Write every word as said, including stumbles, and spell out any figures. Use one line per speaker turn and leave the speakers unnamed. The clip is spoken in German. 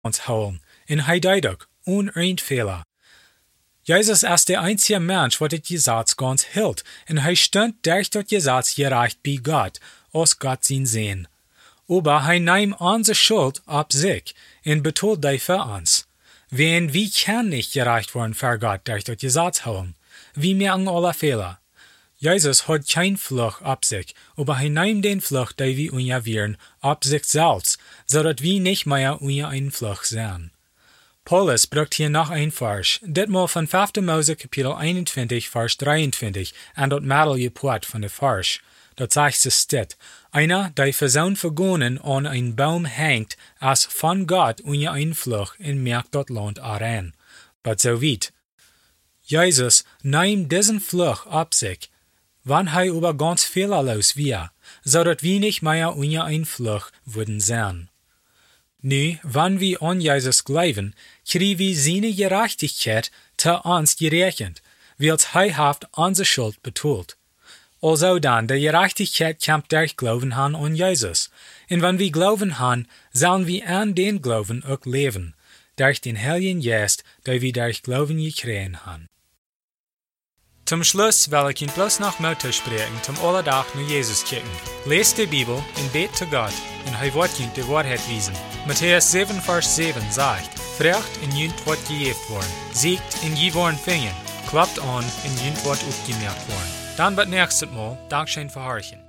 ons holen, in heideidig, onreintfehler. Jesus ist der einzige Mensch, wat het Gesetz ganz hielt, en hij stond durch das Gesetz gerecht bei Gott, aus Gott sein Sehen. Aber hij nahm unsere Schuld auf sich, en betont die für uns. Wen wie kann nicht gerecht worden für Gott durch das Gesetz holen? Wir merken alle Fehler. Jesus hat kein Fluch auf sich, aber hij nahm den Fluch, den wir unjavieren, auf sich selbst, so dass wir nicht mehr unter einen Fluch sind. Paulus bringt hier noch ein Vers, ditmal von fünfte Mose Kapitel einundzwanzig, Vers dreiundzwanzig, an dat Mittelgeport von der Vers. Dort sagt es dit, einer, der für sein Vergonnen an einen Baum hängt, als von Gott unter einen Fluch und merkt dort Land aran. Aber so weit. Jesus nahm diesen Fluch auf sich, wann er über ganz fehlerlos war, so dass wir nicht mehr unter einen Fluch würden sein. Nu, wann wir an Jesus glauben, kriegen wir seine Gerechtigkeit zu uns gerechnet, weil er haft unsere Schuld betont. Also dann, die Gerechtigkeit kommt durch Glauben an an Jesus. Und wenn wir glauben han, sollen wir an den Glauben auch leben, durch den Heiligen Geist, den wir durch Glauben gekriegt haben. Zum Schluss will ich Ihnen bloß noch Mut sprechen, zum Alltag nur Jesus kicken. Lest die Bibel und bet zu Gott, und er wird Ihnen die Wahrheit wiesen. Matthäus sieben, Vers sieben sagt, Frecht und jünt wird gejeft worden, siegt und je worden fingen, klappt an und jünt wird aufgemerkt worden. Dann wird nächstes Mal Dankeschön für Horchen.